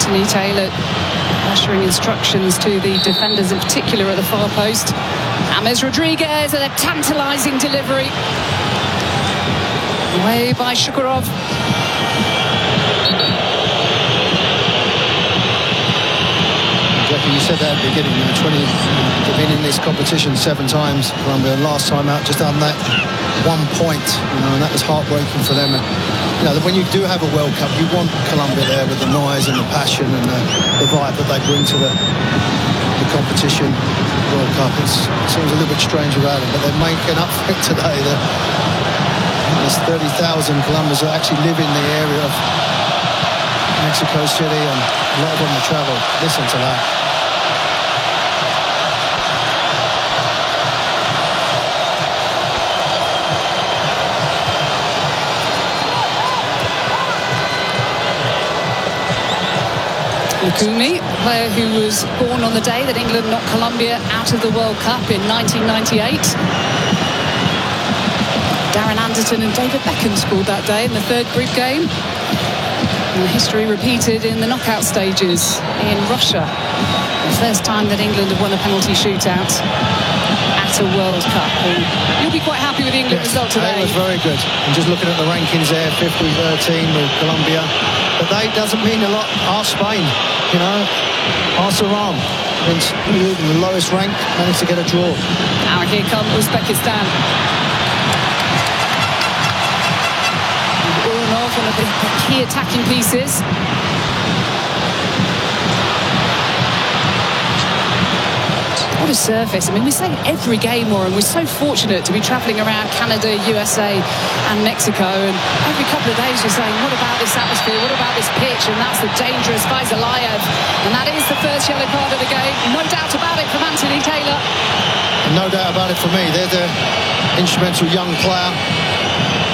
Anthony Taylor ushering instructions to the defenders, in particular at the far post. James Rodriguez, and a tantalising delivery. Away by Shukurov. You said that at the beginning, they've been in this competition 7 times. Colombia, last time out, just done that 1 point, and that was heartbreaking for them. And, when you do have a World Cup, you want Colombia there with the noise and the passion and the vibe that they bring to the competition. World Cup, it seems a little bit strange about it, but they're making up for it today. There's 30,000 Colombians that actually live in the area of Mexico City, and a lot of them will travel. Listen to that. Lukumi, player who was born on the day that England knocked Colombia out of the World Cup in 1998. Darren Anderton and David Beckham scored that day in the 3rd group game. And history repeated in the knockout stages in Russia. The first time that England have won a penalty shootout at a World Cup. And you'll be quite happy with the England result today. It was very good. And just looking at the rankings there, 50-13 with Colombia. But that doesn't mean a lot. Ask Spain, Ask Iran. The lowest rank managed to get a draw. Now here comes Uzbekistan. Ulanov, one of the key attacking pieces. What a surface. I mean, we say every game, Warren, we're so fortunate to be travelling around Canada, USA and Mexico, and every couple of days you're saying, what about this atmosphere, what about this pitch? And that's the dangerous Faizalayev, and that is the first yellow card of the game. No doubt about it from Anthony Taylor. And no doubt about it for me. They're the instrumental young player.